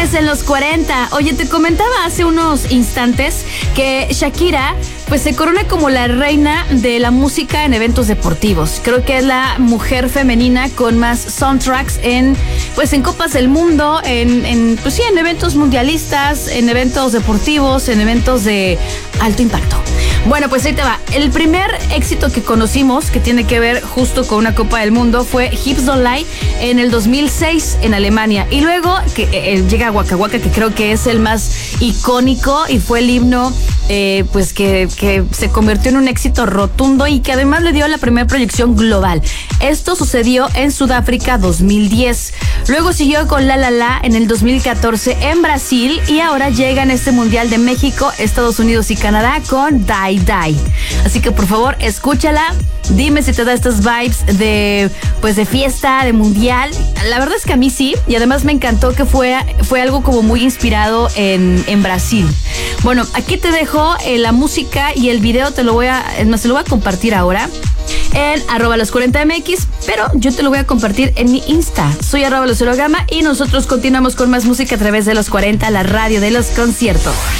tienes en los 40. Oye, te comentaba hace unos instantes que Shakira pues se corona como la reina de la música en eventos deportivos. Creo que es la mujer femenina con más soundtracks en copas del mundo, en eventos mundialistas, en eventos deportivos, en eventos de alto impacto. Bueno, pues ahí te va. El primer éxito que conocimos, que tiene que ver justo con una Copa del Mundo, fue Hips Don't Lie en el 2006 en Alemania. Y luego llega Waka Waka, que creo que es el más icónico y fue el himno que se convirtió en un éxito rotundo y que además le dio la primera proyección global. Esto sucedió en Sudáfrica 2010. Luego siguió con La La La en el 2014 en Brasil y ahora llega en este Mundial de México, Estados Unidos y Canadá con Die Die. Así que por favor, escúchala. Dime si te da estas vibes de fiesta, de mundial. La verdad es que a mí sí, y además me encantó que fue algo como muy inspirado en Brasil. Bueno, aquí te dejo la música y el video, te lo voy a compartir ahora en @los40mx, pero yo te lo voy a compartir en mi Insta. Soy @LuceroGama y nosotros continuamos con más música a través de Los 40, la radio de los conciertos.